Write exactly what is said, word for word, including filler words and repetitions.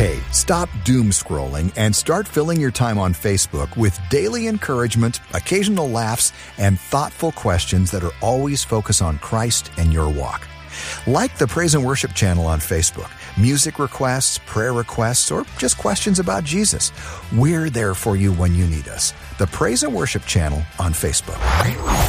Hey, stop doom scrolling and start filling your time on Facebook with daily encouragement, occasional laughs, and thoughtful questions that are always focused on Christ and your walk. Like the Praise and Worship channel on Facebook, music requests, prayer requests, or just questions about Jesus. We're there for you when you need us. The Praise and Worship channel on Facebook.